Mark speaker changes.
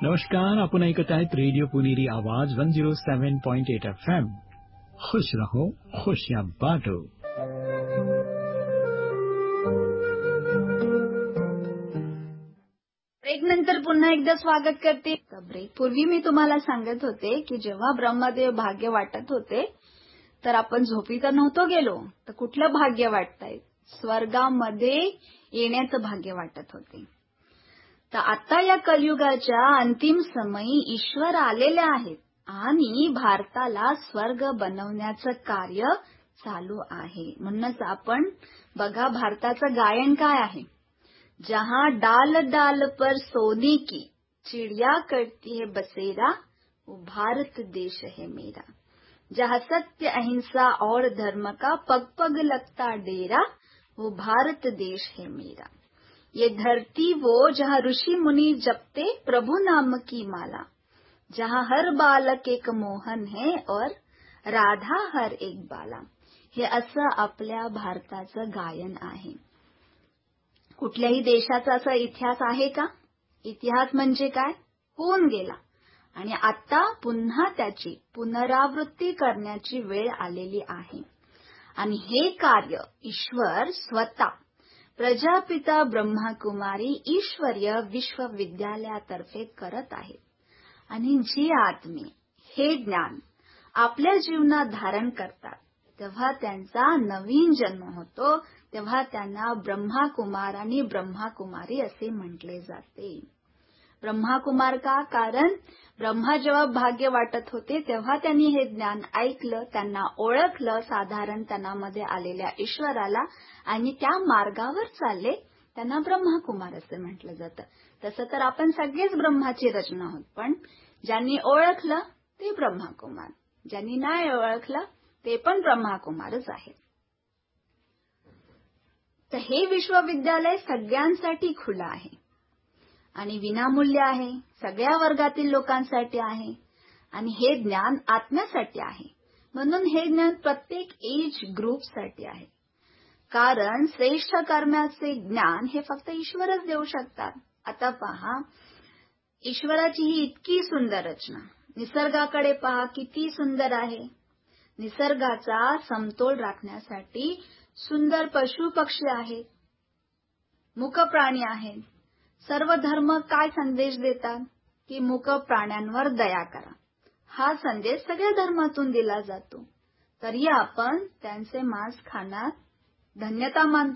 Speaker 1: नमस्कार, आपण ऐकत आहेत रेडिओ पुणेरी आवाज 107.8 FM. खुश रहो, खुशियां बांटो.
Speaker 2: ब्रेक नंतर पुन्हा एकदा स्वागत करते. ब्रेक पूर्वी मी तुम्हाला सांगत होते की जेव्हा ब्रह्मदेव भाग्य वाटत होते तर आपण झोपीत नव्हतो गेलो, तर कुठलं भाग्य वाटताय? स्वर्गामध्ये येण्याचं भाग्य वाटत होते. तर आता या कलियुगाच्या अंतिम समयी ईश्वर आलेले आहेत आणि भारताला स्वर्ग बनवण्याचं कार्य चालू आहे. म्हणूनच आपण बघा भारताचं गायन काय आहे. जहां डाल डाल पर सोने की चिड़िया करती है बसेरा, वो भारत देश है मेरा. जहां सत्य अहिंसा और धर्म का पग पग लगता डेरा, वो भारत देश है मेरा. ये धरती वो जहां ऋषि मुनि जपते प्रभु नाम की माला, जहां हर बालक एक मोहन है और राधा हर एक बाला. हे असं आपल्या भारताचं गायन आहे. कुठल्याही देशाचा असा इतिहास आहे का? इतिहास म्हणजे काय? होऊन गेला आणि आता पुन्हा त्याची पुनरावृत्ती करण्याची वेळ आलेली आहे. आणि हे कार्य ईश्वर स्वतः प्रजापिता ब्रह्माकुमारी ईश्वरीय विश्वविद्यालयातर्फे करत आहे. आणि जी आत्मे हे ज्ञान आपल्या जीवनात धारण करतात तेव्हा त्यांचा नवीन जन्म होतो, तेव्हा त्यांना ब्रह्माकुमार आणि ब्रह्माकुमारी असे म्हटले जाते. ब्रह्माकुमार का? कारण ब्रह्मा जेव्हा भाग्य वाटत होते तेव्हा त्यांनी हे ज्ञान ऐकलं, त्यांना ओळखलं साधारण त्यांनामध्ये आलेल्या ईश्वराला आणि त्या मार्गावर चालले, त्यांना ब्रह्माकुमार असे म्हटलं जातं. तसं तर आपण सगळेच ब्रह्माची रचना आहोत, पण ज्यांनी ओळखलं ते ब्रह्माकुमार, ज्यांनी नाही ओळखलं ते पण ब्रह्माकुमारच आहेत. तर हे विश्वविद्यालय सगळ्यांसाठी खुलं आहे आणि विनामूल्य आहे, सगळ्या वर्गातील लोकांसाठी आहे आणि हे ज्ञान आत्म्यासाठी आहे. म्हणून हे ज्ञान प्रत्येक एज ग्रुपसाठी आहे. कारण श्रेष्ठ कर्माचे ज्ञान हे फक्त ईश्वरच देऊ शकतात. आता पहा, ईश्वराची ही इतकी सुंदर रचना, निसर्गाकडे पहा किती सुंदर आहे. निसर्गाचा समतोल राखण्यासाठी सुंदर पशु पक्षी आहेत, मूक प्राणी आहेत. सर्व धर्म काय संदेश देतात की मूक प्राण्यांवर दया करा. हा संदेश सगळ्या धर्मातून दिला जातो. तरी आपण त्यांचे मांस खाण्यात धन्यता मानतो.